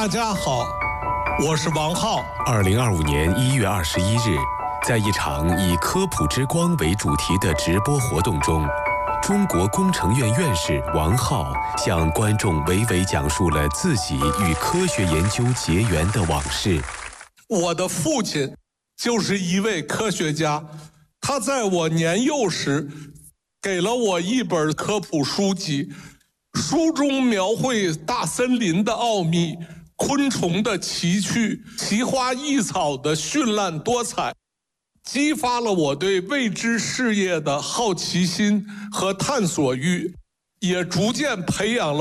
大家好，我是王浩。 2025年1月21日，在一场以科普之光为主题的直播活动中，中国工程院院士王浩向观众娓娓讲述了自己与科学研究结缘的往事。 我的父亲就是一位科学家，他在我年幼时给了我一本科普书籍，书中描绘大森林的奥秘，昆虫的奇趣，奇花异草的绚烂多彩，激发了我对未知事业的好奇心和探索欲，也逐渐培养了